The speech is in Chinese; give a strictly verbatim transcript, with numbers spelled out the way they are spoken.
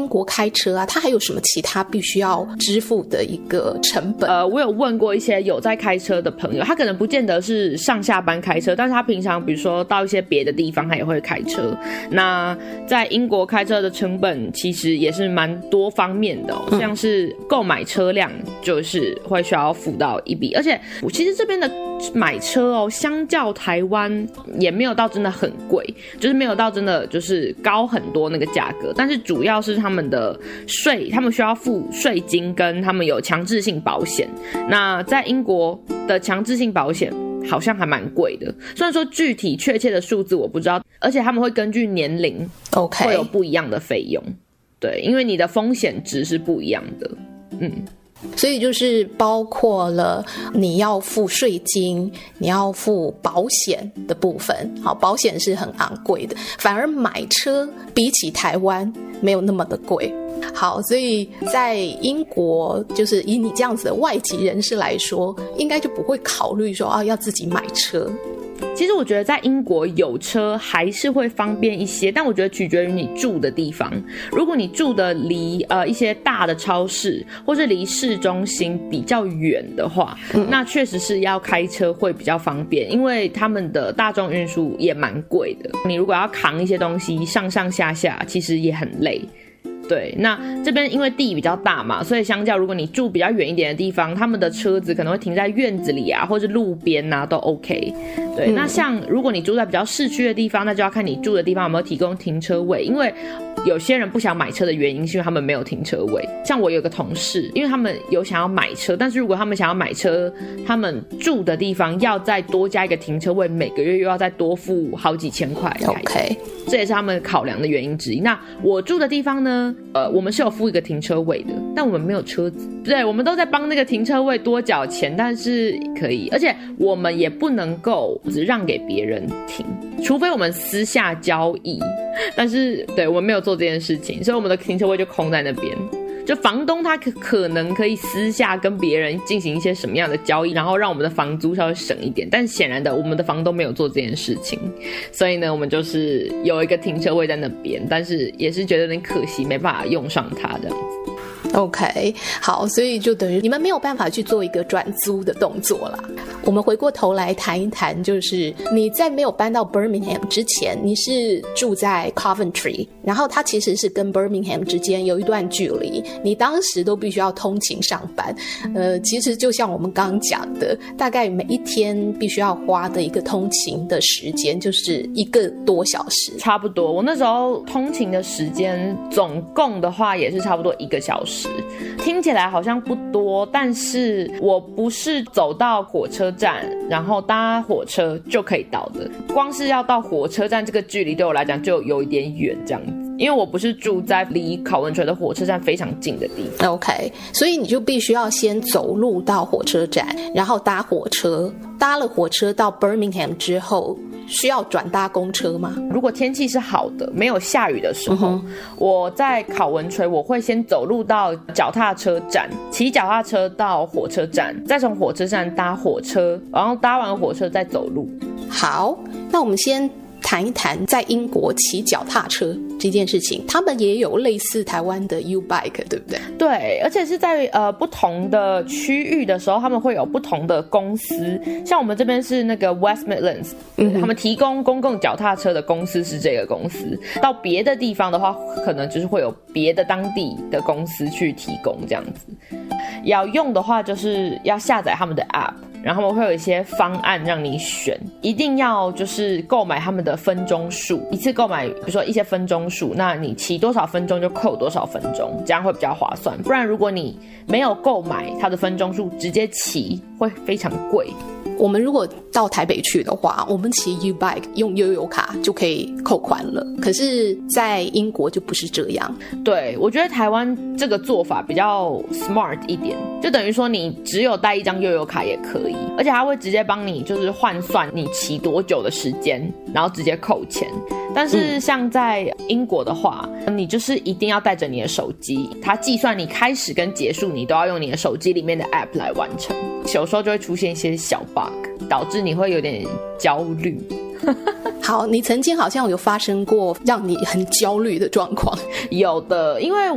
英国开车啊，它还有什么其他必须要支付的一个成本？ 呃，我有问过一些有在开车的朋友，他可能不见得是上下班开车，但是他平常比如说到一些别的地方他也会开车。那在英国开车的成本其实也是蛮多方面的、哦嗯、像是购买车辆就是会需要付到一笔，而且其实这边的买车哦，相较台湾也没有到真的很贵，就是没有到真的就是高很多那个价格，但是主要是他们的税，他们需要付税金，跟他们有强制性保险。那在英国的强制性保险好像还蛮贵的，虽然说具体确切的数字我不知道，而且他们会根据年龄 OK 会有不一样的费用，对，因为你的风险值是不一样的，嗯。 所以就是包括了你要付税金，你要付保险的部分。好，保险是很昂贵的，反而买车比起台湾没有那么的贵。好，所以在英国，就是以你这样子的外籍人士来说，应该就不会考虑说啊要自己买车。 其实我觉得在英国有车还是会方便一些，但我觉得取决于你住的地方。如果你住的离呃一些大的超市或是离市中心比较远的话、嗯、那确实是要开车会比较方便，因为他们的大众运输也蛮贵的，你如果要扛一些东西上上下下其实也很累。对，那这边因为地比较大嘛，所以相较如果你住比较远一点的地方，他们的车子可能会停在院子里啊，或是路边啊都 OK。 对、嗯、那像如果你住在比较市区的地方，那就要看你住的地方有没有提供停车位，因为有些人不想买车的原因是因为他们没有停车位。像我有个同事，因为他们有想要买车，但是如果他们想要买车，他们住的地方要再多加一个停车位，每个月又要再多付好几千块。 OK， 这也是他们考量的原因之一。那我住的地方呢，呃，我们是有付一个停车位的，但我们没有车子。对，我们都在帮那个停车位多缴钱，但是可以，而且我们也不能够只让给别人停，除非我们私下交易。但是对，我们没有做这件事情，所以我们的停车位就空在那边。就房东他可可能可以私下跟别人进行一些什么样的交易，然后让我们的房租稍微省一点，但显然的我们的房东没有做这件事情，所以呢我们就是有一个停车位在那边，但是也是觉得有点可惜没办法用上它这样子。 OK， 好，所以就等于你们没有办法去做一个转租的动作啦。我们回过头来谈一谈，就是你在没有搬到 Birmingham 之前，你是住在 Coventry， 然后它其实是跟 Birmingham 之间有一段距离，你当时都必须要通勤上班。呃，其实就像我们刚刚讲的，大概每一天必须要花的一个通勤的时间就是一个多小时， 差不多。我那时候通勤的时间总共的话也是差不多一个小时。听起来好像不多，但是我不是走到火车站然后搭火车就可以到的，光是要到火车站这个距离对我来讲就有一点远这样子，因为我不是住在离考文垂的火车站非常近的地方。 OK， 所以你就必须要先走路到火车站，然后搭火车，搭了火车到 Birmingham 之后需要转搭公车吗？ 如果天气是好的没有下雨的时候、嗯、我在考文垂我会先走路到脚踏车站，骑脚踏车到火车站，再从火车站搭火车，然后搭完火车再走路。 好，那我们先谈一谈在英国骑脚踏车这件事情，他们也有类似台湾的 U-Bike 对不对？ 对，而且是在呃不同的区域的时候他们会有不同的公司，像我们这边是那个 West Midlands、嗯、他们提供公共脚踏车的公司是这个公司，到别的地方的话可能就是会有别的当地的公司去提供这样子。要用的话就是要下载他们的 App，然后他们会有一些方案让你选，一定要就是购买他们的分钟数，一次购买比如说一些分钟数，那你骑多少分钟就扣多少分钟，这样会比较划算。不然如果你没有购买它的分钟数直接骑会非常贵。 我们如果到台北去的话，我们骑 U-Bike 用悠游卡就可以扣款了，可是在英国就不是这样。 对，我觉得台湾这个做法比较 smart 一点，就等于说你只有带一张悠游卡也可以，而且它会直接帮你就是换算你骑多久的时间，然后直接扣钱。但是像在英国的话、嗯、你就是一定要带着你的手机，它计算你开始跟结束你都要用你的手机里面的 app 来完成，有时候就会出现一些小 bug， 导致你会有点焦虑。 好，你曾经好像有发生过让你很焦虑的状况。 有的，因为